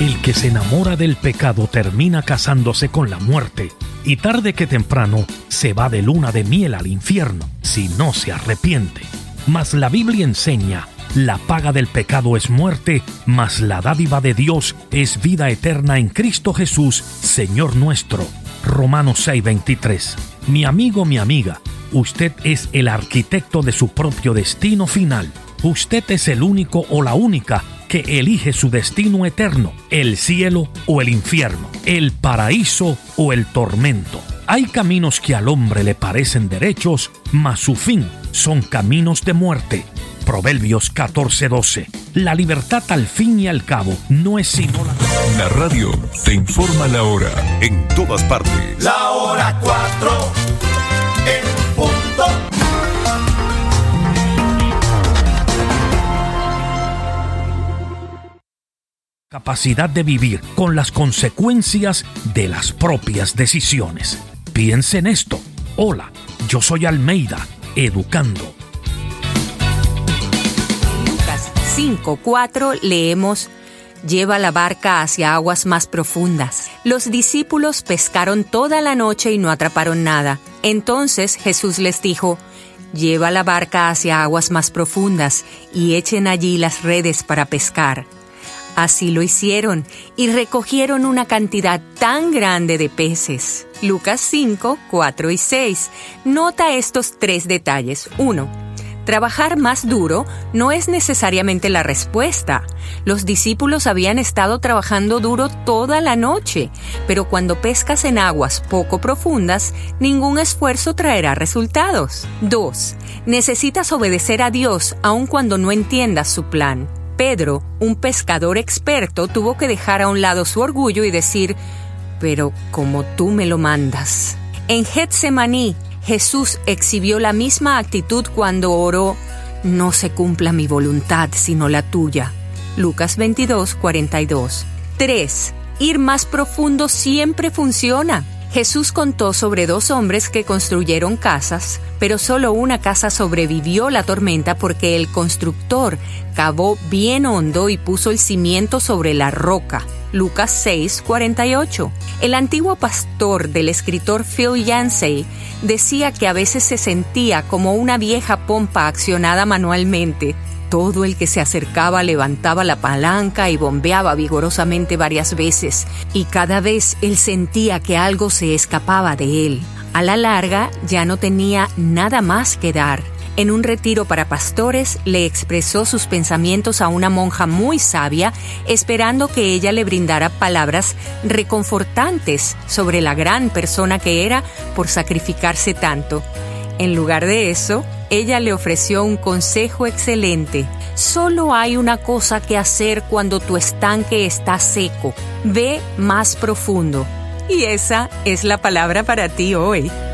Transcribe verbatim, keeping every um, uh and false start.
El que se enamora del pecado termina casándose con la muerte, y tarde que temprano se va de luna de miel al infierno si no se arrepiente. Mas la Biblia enseña: la paga del pecado es muerte, mas la dádiva de Dios es vida eterna en Cristo Jesús, Señor nuestro. Romanos seis veintitrés. Mi amigo, mi amiga, usted es el arquitecto de su propio destino final. Usted es el único o la única que elige su destino eterno, el cielo o el infierno, el paraíso o el tormento. Hay caminos que al hombre le parecen derechos, mas su fin son caminos de muerte. Proverbios catorce doce. La libertad al fin y al cabo no es sino la... La radio te informa la hora en todas partes. La hora cuatro en punto. Capacidad de vivir con las consecuencias de las propias decisiones. Piense en esto. Hola, yo soy Almeida, educando. Lucas cinco cuatro leemos: lleva la barca hacia aguas más profundas. Los discípulos pescaron toda la noche y no atraparon nada. Entonces Jesús les dijo: lleva la barca hacia aguas más profundas y echen allí las redes para pescar. Así lo hicieron y recogieron una cantidad tan grande de peces. Lucas cinco, cuatro y seis. Nota estos tres detalles. uno. Trabajar más duro no es necesariamente la respuesta. Los discípulos habían estado trabajando duro toda la noche, pero cuando pescas en aguas poco profundas, ningún esfuerzo traerá resultados. dos. Necesitas obedecer a Dios aun cuando no entiendas su plan. Pedro, un pescador experto, tuvo que dejar a un lado su orgullo y decir: pero como tú me lo mandas. En Getsemaní, Jesús exhibió la misma actitud cuando oró: no se cumpla mi voluntad sino la tuya. Lucas veintidós, cuarenta y dos. tres. Ir más profundo siempre funciona. Jesús contó sobre dos hombres que construyeron casas, pero solo una casa sobrevivió la tormenta porque el constructor cavó bien hondo y puso el cimiento sobre la roca. Lucas seis, cuarenta y ocho. El antiguo pastor del escritor Phil Yancey decía que a veces se sentía como una vieja pompa accionada manualmente. Todo el que se acercaba levantaba la palanca y bombeaba vigorosamente varias veces, y cada vez él sentía que algo se escapaba de él. A la larga ya no tenía nada más que dar. En un retiro para pastores le expresó sus pensamientos a una monja muy sabia, esperando que ella le brindara palabras reconfortantes sobre la gran persona que era por sacrificarse tanto. En lugar de eso, ella le ofreció un consejo excelente. Solo hay una cosa que hacer cuando tu estanque está seco. Ve más profundo. Y esa es la palabra para ti hoy.